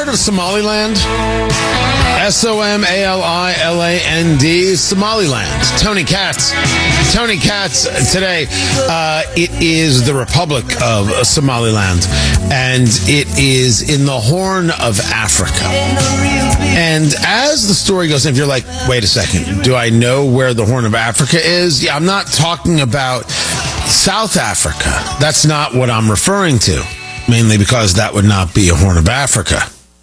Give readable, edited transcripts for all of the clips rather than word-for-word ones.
heard of Somaliland? Somaliland, Somaliland. Tony Katz today. It is the Republic of Somaliland, and it is in the Horn of Africa. And as the story goes, if you're like, wait a second, do I know where the Horn of Africa is? Yeah, I'm not talking about South Africa. That's not what I'm referring to, mainly because that would not be a Horn of Africa.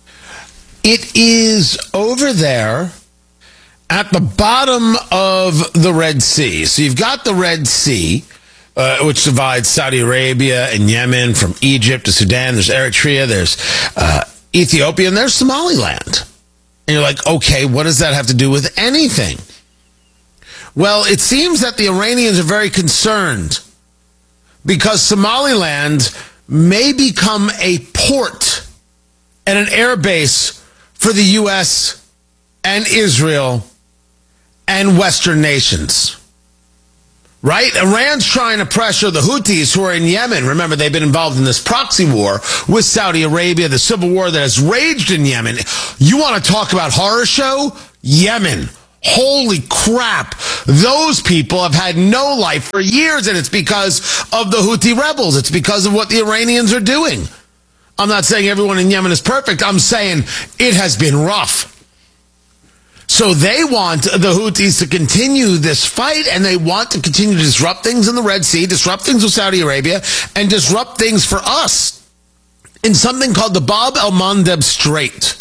It is over there at the bottom of the Red Sea. So you've got the Red Sea, which divides Saudi Arabia and Yemen from Egypt to Sudan. There's Eritrea, there's Ethiopia, and there's Somaliland. And you're like, okay, what does that have to do with anything? Well, it seems that the Iranians are very concerned because Somaliland may become a port and an air base for the U.S. and Israel and Western nations. Right? Iran's trying to pressure the Houthis who are in Yemen. Remember, they've been involved in this proxy war with Saudi Arabia, the civil war that has raged in Yemen. You want to talk about horror show? Yemen. Holy crap. Those people have had no life for years, and it's because of the Houthi rebels. It's because of what the Iranians are doing. I'm not saying everyone in Yemen is perfect. I'm saying it has been rough. So they want the Houthis to continue this fight, and they want to continue to disrupt things in the Red Sea, disrupt things with Saudi Arabia, and disrupt things for us in something called the Bab el-Mandeb Strait.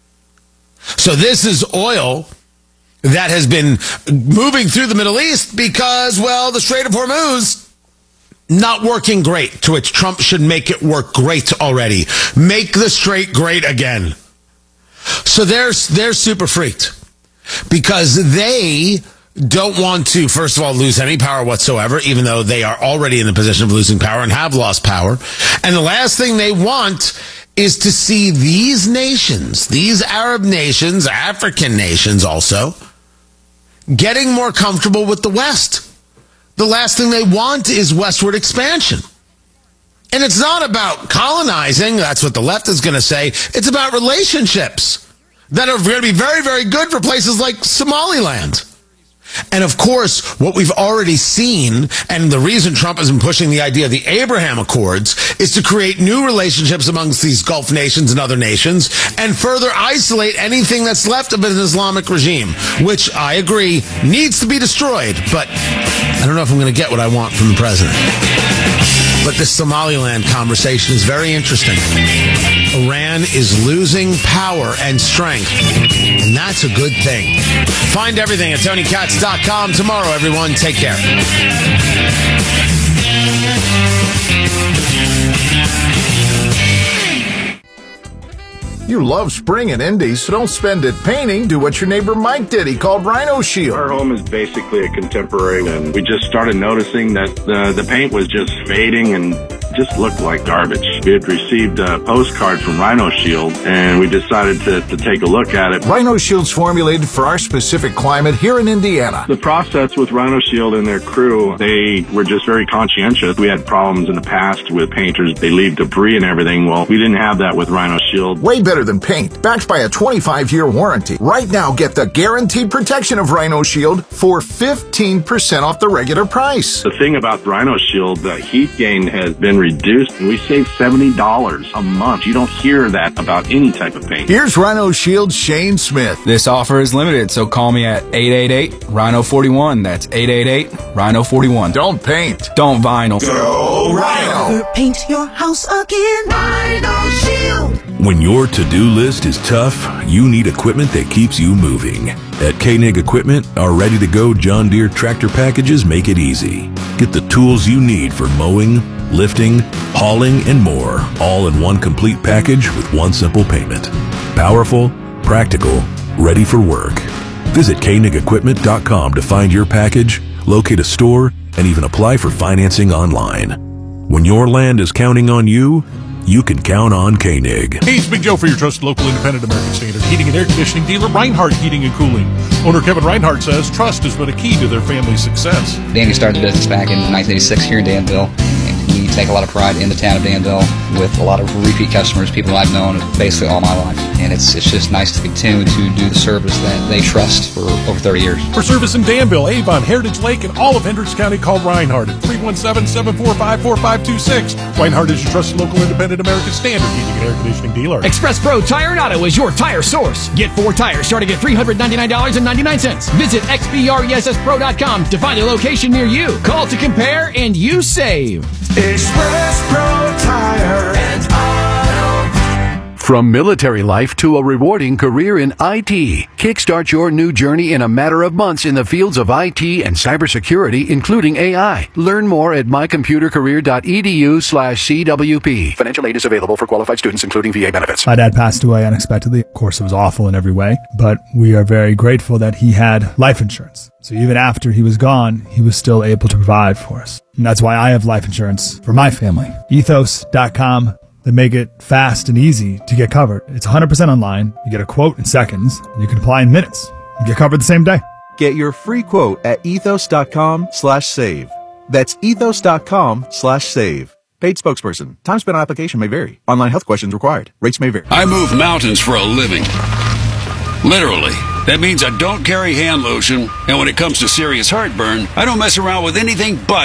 So this is oil that has been moving through the Middle East because, well, the Strait of Hormuz not working great, to which Trump should make it work great already. Make the strait great again. So they're super freaked because they don't want to, first of all, lose any power whatsoever, even though they are already in the position of losing power and have lost power. And the last thing they want is to see these nations, these Arab nations, African nations also, getting more comfortable with the West. The last thing they want is westward expansion. And it's not about colonizing, that's what the left is going to say. It's about relationships that are going to be very, very good for places like Somaliland. And of course, what we've already seen, and the reason Trump has been pushing the idea of the Abraham Accords, is to create new relationships amongst these Gulf nations and other nations, and further isolate anything that's left of an Islamic regime, which I agree needs to be destroyed. But I don't know if I'm going to get what I want from the president. But this Somaliland conversation is very interesting. Iran is losing power and strength, and that's a good thing. Find everything at TonyKatz.com tomorrow, everyone. Take care. You love spring and Indy, so don't spend it painting. Do what your neighbor Mike did. He called Rhino Shield. Our home is basically a contemporary, and we just started noticing that the paint was just fading and just looked like garbage. We had received a postcard from Rhino Shield, and we decided to take a look at it. Rhino Shield's formulated for our specific climate here in Indiana. The process with Rhino Shield and their crew, they were just very conscientious. We had problems in the past with painters. They leave debris and everything. Well, we didn't have that with Rhino Shield. Way better than paint, backed by a 25-year warranty. Right now, get the guaranteed protection of Rhino Shield for 15% off the regular price. The thing about Rhino Shield, the heat gain has been reduced, and we save $70 a month. You don't hear that about any type of paint. Here's Rhino Shield's Shane Smith. This offer is limited, so call me at 888-RHINO-41. That's 888-RHINO-41. Don't paint. Don't vinyl. Go Rhino! Never paint your house again. Rhino Shield. When your to-do list is tough, you need equipment that keeps you moving. At Koenig Equipment, our ready-to-go John Deere tractor packages make it easy. Get the tools you need for mowing, lifting, hauling, and more, all in one complete package with one simple payment. Powerful, practical, ready for work. Visit KoenigEquipment.com to find your package, locate a store, and even apply for financing online. When your land is counting on you, you can count on Koenig. Hey, it's Big Joe for your trusted local independent American Standard heating and air conditioning dealer, Reinhardt Heating and Cooling. Owner Kevin Reinhardt says trust has been a key to their family's success. Danny started the business back in 1986 here in Danville, and he take a lot of pride in the town of Danville with a lot of repeat customers, people I've known basically all my life. And it's just nice to continue to do the service that they trust for over 30 years. For service in Danville, Avon, Heritage Lake, and all of Hendricks County, call Reinhardt at 317-745-4526. Reinhardt is your trusted local independent American Standard heating and air conditioning dealer. Express Pro Tire and Auto is your tire source. Get 4 tires starting at $399.99. Visit xpresspro.com to find a location near you. Call to compare and you save. Express Pro Tire and Auto. From military life to a rewarding career in IT, kickstart your new journey in a matter of months in the fields of IT and cybersecurity, including AI. Learn more at mycomputercareer.edu/CWP. Financial aid is available for qualified students, including VA benefits. My dad passed away unexpectedly. Of course, it was awful in every way, but we are very grateful that he had life insurance. So even after he was gone, he was still able to provide for us. And that's why I have life insurance for my family. Ethos.com. They make it fast and easy to get covered. It's 100% online. You get a quote in seconds, and you can apply in minutes. You get covered the same day. Get your free quote at ethos.com/save. That's ethos.com/save. Paid spokesperson. Time spent on application may vary. Online health questions required. Rates may vary. I move mountains for a living. Literally. That means I don't carry hand lotion, and when it comes to serious heartburn, I don't mess around with anything but